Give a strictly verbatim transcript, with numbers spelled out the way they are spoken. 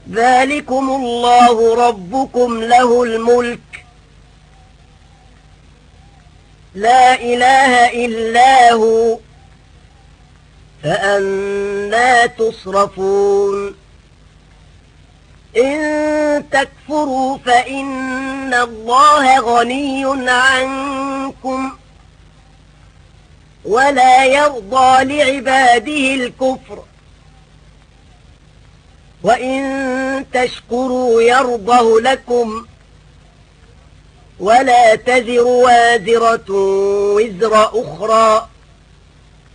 ذلكم الله ربكم له الملك لا إله إلا هو فأنى تصرفون إن تكفروا فإن الله غني عنكم ولا يرضى لعباده الكفر وإن تشكروا يرضه لكم ولا تزر وازرة وزر أخرى